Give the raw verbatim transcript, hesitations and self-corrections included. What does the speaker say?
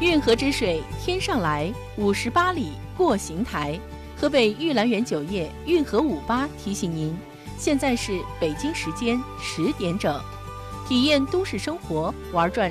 运河之水天上来，五十八里过邢台。河北玉兰园酒业运河五八提醒您，现在是北京时间十点整，体验都市生活，玩转